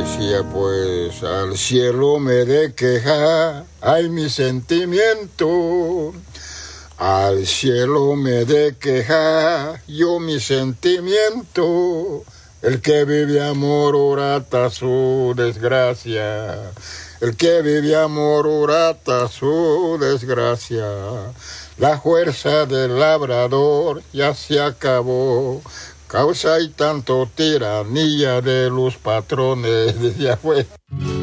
decía pues, al cielo me de quejar, ay mi sentimiento. Al cielo me de quejar, yo mi sentimiento. El que vive amor orata su desgracia. El que vive amor orata su desgracia. La fuerza del labrador ya se acabó. Causa y tanto tiranía de los patrones, ya fue.